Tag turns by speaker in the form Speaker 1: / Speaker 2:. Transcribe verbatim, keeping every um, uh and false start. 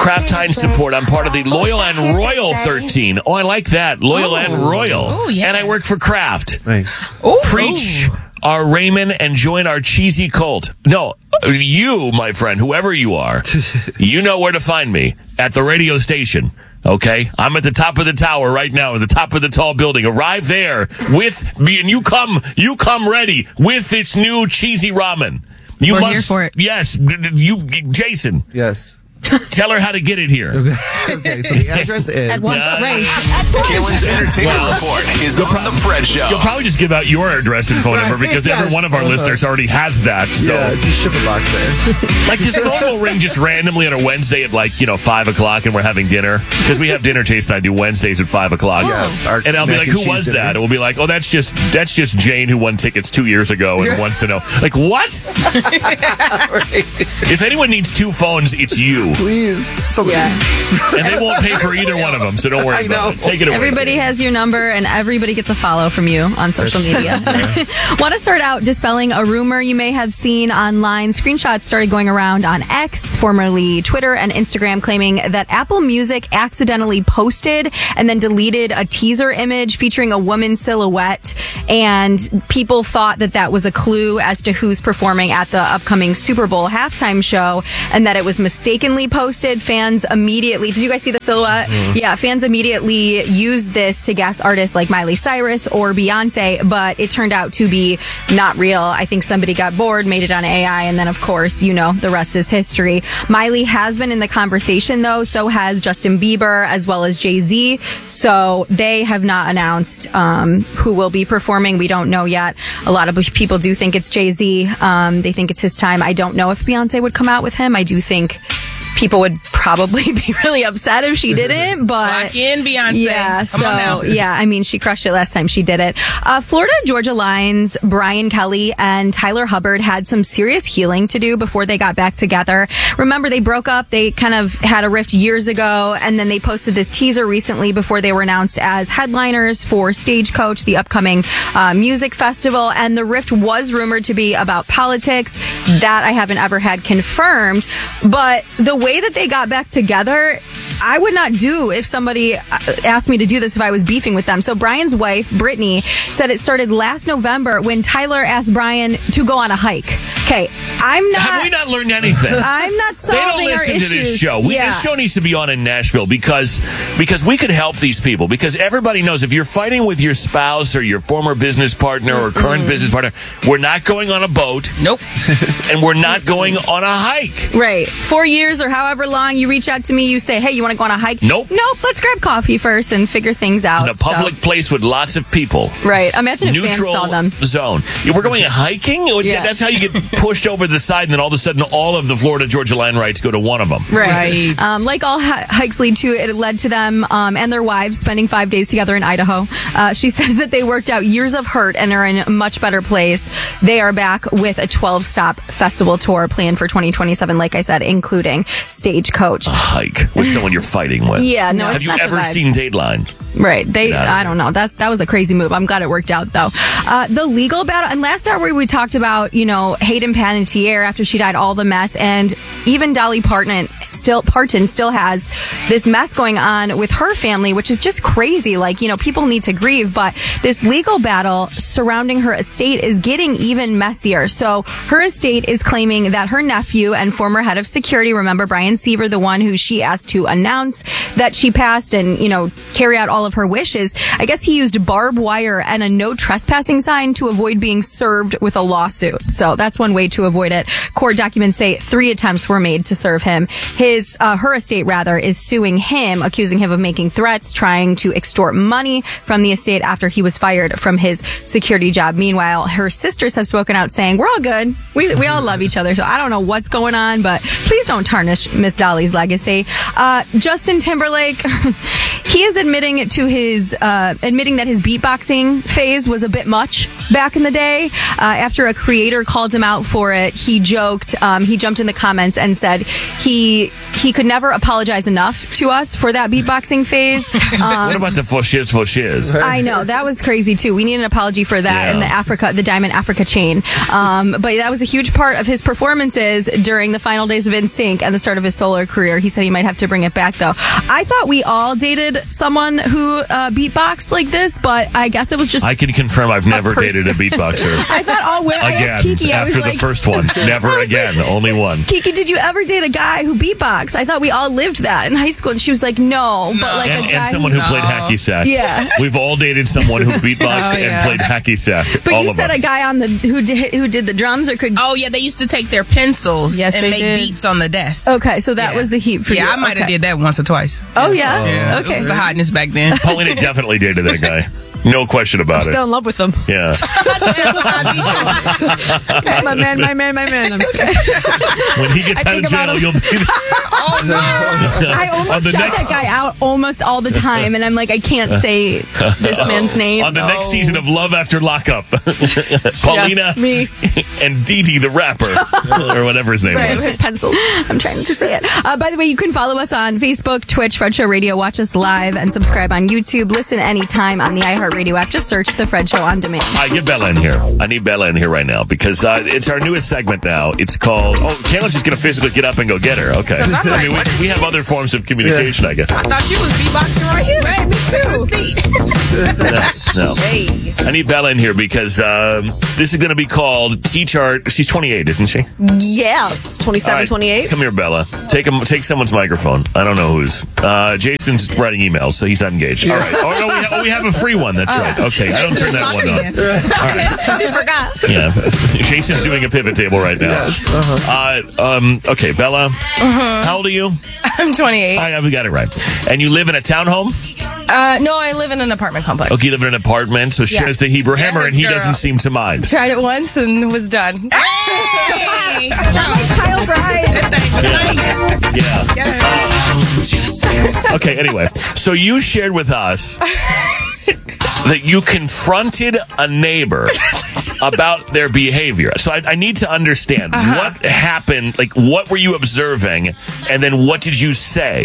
Speaker 1: Kraft Heinz support. I'm part of the Loyal and Royal thirteen. Oh, I like that. Loyal
Speaker 2: oh.
Speaker 1: and Royal.
Speaker 2: Oh, yes.
Speaker 1: And I work for Kraft.
Speaker 3: Nice.
Speaker 2: Ooh.
Speaker 1: Preach our Raymond and join our cheesy cult. No, you, my friend, whoever you are, you know where to find me at the radio station. Okay, I'm at the top of the tower right now, at the top of the tall building. Arrive there with me, and you come, you come ready with its new cheesy ramen. You
Speaker 4: We're
Speaker 1: must,
Speaker 4: here for it.
Speaker 1: Yes, you, Jason.
Speaker 3: Yes.
Speaker 1: Tell her how to get it here.
Speaker 3: Okay, okay, so the address is...
Speaker 4: At once,
Speaker 1: Yeah.
Speaker 4: right.
Speaker 5: Kalen's Entertainment
Speaker 1: Well,
Speaker 5: Report is on The Fred Show.
Speaker 1: You'll probably just give out your address and phone number because
Speaker 3: Yes.
Speaker 1: every one of our
Speaker 3: Uh-huh.
Speaker 1: listeners already has that. So,
Speaker 3: Yeah, just ship a box there.
Speaker 1: like, this phone will ring just randomly on a Wednesday at, like, you know, five o'clock and we're having dinner. Because we have dinner, Chase and I do Wednesdays at five o'clock.
Speaker 3: Yeah, our
Speaker 1: And I'll be
Speaker 3: mac
Speaker 1: like,
Speaker 3: and
Speaker 1: who
Speaker 3: cheese
Speaker 1: was that?
Speaker 3: dinners.
Speaker 1: And we'll be like, oh, that's just that's just Jane who won tickets two years ago and
Speaker 3: Yeah.
Speaker 1: wants to know. Like, what? If anyone needs two phones, it's you.
Speaker 3: Please. Somebody.
Speaker 4: Yeah.
Speaker 1: And they won't pay for either one of them, so don't worry
Speaker 3: I
Speaker 1: about it.
Speaker 3: know.
Speaker 1: Take it away.
Speaker 4: Everybody has your number, and everybody gets a follow from you on social media. Want to start out dispelling a rumor you may have seen online. Screenshots started going around on X, formerly Twitter, and Instagram, claiming that Apple Music accidentally posted and then deleted a teaser image featuring a woman's silhouette, and people thought that that was a clue as to who's performing at the upcoming Super Bowl halftime show, and that it was mistakenly posted. Fans immediately, did you guys see the silhouette? Mm-hmm. Yeah, fans immediately used this to guess artists like Miley Cyrus or Beyonce, but it turned out to be not real. I think somebody got bored, made it on A I, and then, of course, you know, the rest is history. Miley has been in the conversation, though. So has Justin Bieber, as well as Jay-Z. So they have not announced um, who will be performing. We don't know yet. A lot of people do think it's Jay-Z. Um, they think it's his time. I don't know if Beyonce would come out with him. I do think people would probably be really upset if she didn't, but
Speaker 2: Lock in, Beyonce.
Speaker 4: yeah,
Speaker 2: Come on now.
Speaker 4: so yeah, I mean, she crushed it last time she did it. Uh, Florida Georgia Line's Brian Kelly and Tyler Hubbard had some serious healing to do before they got back together. Remember, they broke up. They kind of had a rift years ago, and then they posted this teaser recently before they were announced as headliners for Stagecoach, the upcoming uh, music festival. And the rift was rumored to be about politics. That I haven't ever had confirmed, but the way that they got back together, I would not do if somebody asked me to do this if I was beefing with them. So Brian's wife, Brittany, said it started last November when Tyler asked Brian to go on a hike. Okay, I'm not...
Speaker 1: Have we not learned anything?
Speaker 4: I'm not
Speaker 1: They don't
Speaker 4: solving our
Speaker 1: listen
Speaker 4: issues.
Speaker 1: to this show. We,
Speaker 4: yeah.
Speaker 1: This show needs to be on in Nashville because because we could help these people. Because everybody knows if you're fighting with your spouse or your former business partner or current
Speaker 4: Mm-mm.
Speaker 1: business partner, we're not going on a boat.
Speaker 2: Nope.
Speaker 1: And we're not going on a hike.
Speaker 4: Right. Four years or however long you reach out to me, you say, hey, you want to go on a hike?
Speaker 1: Nope.
Speaker 4: Nope. Let's grab coffee first and figure things out.
Speaker 1: In a public
Speaker 4: So-
Speaker 1: place with lots of people.
Speaker 4: Right. Imagine if fans
Speaker 1: Neutral
Speaker 4: saw them.
Speaker 1: zone. Yeah, we're going hiking?
Speaker 4: Yeah.
Speaker 1: That's how you get pushed over the side, and then all of a sudden all of the Florida Georgia Line rights go to one of them.
Speaker 4: Right.
Speaker 2: Right.
Speaker 4: Um, like all hi- hikes lead to, it led to them um, and their wives spending five days together in Idaho. Uh, she says that they worked out years of hurt and are in a much better place. They are back with a twelve-stop festival tour planned for twenty twenty-seven, like I said, including Stagecoach.
Speaker 1: A hike with someone you're fighting with.
Speaker 4: Yeah, no,
Speaker 1: Have
Speaker 4: it's
Speaker 1: you
Speaker 4: not the
Speaker 1: ever
Speaker 4: vibe.
Speaker 1: seen Dateline?
Speaker 4: Right. They,
Speaker 1: Get out of
Speaker 4: I
Speaker 1: here.
Speaker 4: don't know. That's, that was a crazy move. I'm glad it worked out, though. Uh, the legal battle, and last hour we talked about, you know, Hayden Panettiere after she died, all the mess, and even Dolly Parton still, Parton still has this mess going on with her family, which is just crazy. Like, you know, people need to grieve, but this legal battle surrounding her estate is getting even messier. So her estate is claiming that her nephew and former head of security, remember Brian Seaver, the one who she asked to announce that she passed and, you know, carry out all of her wishes. I guess he used barbed wire and a no trespassing sign to avoid being served with a lawsuit. So that's one way to avoid it. Court documents say three attempts were made to serve him. His, uh, her estate rather, is suing him, accusing him of making threats, trying to extort money from the estate after he was fired from his security job. Meanwhile, her sisters have spoken out saying, we're all good. We, we all love each other. So I don't know what's going on, but please don't tarnish Miss Dolly's legacy. Uh, Justin Timberlake, he is admitting to his, uh, admitting that his beatboxing phase was a bit much back in the day. Uh, after a creator called him out for it, he joked, um, he jumped in the comments and said he he could never apologize enough to us for that beatboxing phase. Um,
Speaker 1: What about the for shiz for shiz?
Speaker 4: I know that was crazy too. We need an apology for that
Speaker 1: Yeah.
Speaker 4: in the Africa, the Diamond Africa chain. Um, but that was a huge part of his performances during the final days of N Sync and the start of his solo career. He said he might have to bring it back though. I thought we all dated someone who uh, beatboxed like this, but I guess it was just.
Speaker 1: I can confirm I've never
Speaker 4: person.
Speaker 1: dated a beatboxer.
Speaker 4: I thought all women. I
Speaker 1: Again,
Speaker 4: asked Kiki. I was
Speaker 1: after the
Speaker 4: like,
Speaker 1: first one. Never
Speaker 4: I was
Speaker 1: again.
Speaker 4: like,
Speaker 1: Only one.
Speaker 4: Kiki, did you ever date a guy who beatboxed? I thought we all lived that in high school, and she was like, no, but like
Speaker 1: And,
Speaker 4: a guy
Speaker 1: and someone who
Speaker 4: who.
Speaker 1: played hacky sack.
Speaker 4: Yeah.
Speaker 1: We've all dated someone who beatboxed
Speaker 2: Oh, yeah.
Speaker 1: and played hacky sack.
Speaker 4: But
Speaker 1: all
Speaker 4: you
Speaker 1: of
Speaker 4: said
Speaker 1: us.
Speaker 4: a guy on the who did who did the drums or could.
Speaker 2: Oh yeah, they used to take their pencils
Speaker 4: Yes,
Speaker 2: and
Speaker 4: they
Speaker 2: make
Speaker 4: did.
Speaker 2: beats on the desk.
Speaker 4: Okay, so that
Speaker 2: Yeah.
Speaker 4: was the heat for you.
Speaker 2: Yeah, I might have
Speaker 4: Okay.
Speaker 2: did that once or twice.
Speaker 4: Oh yeah.
Speaker 2: Yeah,
Speaker 4: Okay.
Speaker 2: it was the hotness back then.
Speaker 1: Paulina definitely dated that guy. No question about
Speaker 6: Still
Speaker 1: it.
Speaker 6: in love with him.
Speaker 1: Yeah.
Speaker 6: That's my man, my man, my man. I'm just kidding.
Speaker 1: When he gets
Speaker 6: I
Speaker 1: out of
Speaker 6: think about
Speaker 1: jail,
Speaker 6: him.
Speaker 1: you'll be
Speaker 2: Oh no!
Speaker 4: I
Speaker 1: On
Speaker 4: almost
Speaker 1: the
Speaker 4: shut
Speaker 1: next-
Speaker 4: that guy out almost all the time, and I'm like, I can't say this man's name.
Speaker 1: on the next season of Love After Lockup. Paulina
Speaker 6: me.
Speaker 1: and Dee Dee the rapper, or whatever his name
Speaker 6: Right,
Speaker 1: was.
Speaker 6: his pencils.
Speaker 4: I'm trying to say it. Uh, by the way, you can follow us on Facebook, Twitch, Fred Show Radio. Watch us live and subscribe on YouTube. Listen anytime on the iHeartRadio app. Just search the Fred Show on demand.
Speaker 1: All right, get Bella in here. I need Bella in here right now because uh, it's our newest segment now. It's called, oh, Kayla's just going to physically get up and go get her. Okay.
Speaker 2: I'm
Speaker 1: I
Speaker 2: like,
Speaker 1: mean, we,
Speaker 2: what is
Speaker 1: we have other forms of communication, I guess.
Speaker 2: I thought she was beatboxing right here. Right, me too. This is beat.
Speaker 1: No. I need Bella in here because um, this is going to be called Teach Art. She's twenty-eight, isn't she?
Speaker 6: Yes.
Speaker 1: All
Speaker 6: twenty-seven,
Speaker 1: right,
Speaker 6: twenty-eight.
Speaker 1: Come here, Bella. Take a, take someone's microphone. I don't know whose. Uh, Jason's writing emails, so he's not engaged. All right. Oh, no, we, ha- oh, we have a free one. That's right. Okay. I don't turn that one on.
Speaker 2: I forgot.
Speaker 1: Yeah. Jason's doing a pivot table right now.
Speaker 3: Yes. Uh-huh.
Speaker 1: Uh, um, okay, Bella. How old are you?
Speaker 7: I'm twenty-eight.
Speaker 1: I we got it right. And you live in a townhome?
Speaker 7: Uh, no, I live in an apartment complex.
Speaker 1: Okay, you live in an apartment, so she
Speaker 7: Yeah.
Speaker 1: has the Hebrew hammer, and he
Speaker 2: girl.
Speaker 1: doesn't seem to mind.
Speaker 7: Tried it once and was done.
Speaker 2: Hey!
Speaker 4: Child bride.
Speaker 1: Yeah. Uh, okay, anyway. So you shared with us that you confronted a neighbor about their behavior. So I, I need to understand
Speaker 7: Uh-huh.
Speaker 1: what happened, like what were you observing, and then what did you say?